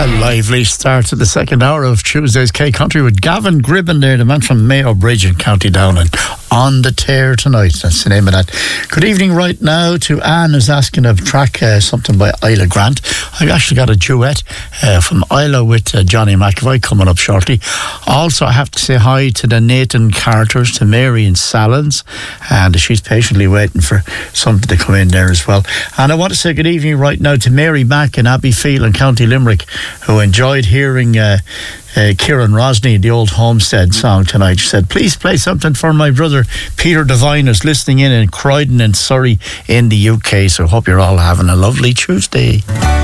A lively start to the second hour of Tuesday's K Country with Gavin Gribben there, the man from Mayo Bridge in County Down, and On the Tear Tonight. That's the name of that. Good evening right now to Anne, who's asking to track something by Isla Grant. I've actually got a duet from Isla with Johnny McAvoy coming up shortly. Also, I have to say hi to the Nathan Carters, to Mary in Salons, and she's patiently waiting for something to come in there as well. And I want to say good evening right now to Mary Mack in Abbeyfield in County Limerick, who enjoyed hearing Kieran Rosny, the Old Homestead song tonight. She said, please play something for my brother Peter Devine, who's listening in Croydon and Surrey in the UK. So hope you're all having a lovely Tuesday.